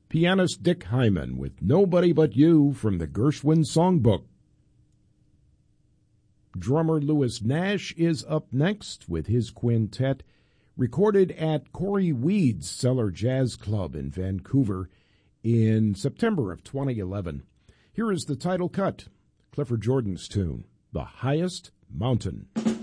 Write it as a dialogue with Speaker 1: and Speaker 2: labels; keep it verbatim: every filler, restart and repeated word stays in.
Speaker 1: Pianist Dick Hyman with Nobody But You from the Gershwin Songbook. Drummer Louis Nash is up next with his quintet, recorded at Corey Weed's Cellar Jazz Club in Vancouver in September of twenty eleven. Here is the title cut, Clifford Jordan's tune, The Highest Mountain.